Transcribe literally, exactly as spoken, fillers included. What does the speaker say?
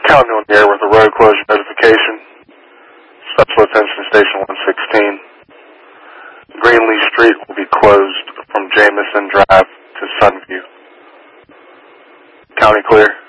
County on the air with a road closure notification. Special attention Station one sixteen. Greenlee Street will be closed from Jameson Drive to Sunview. County clear.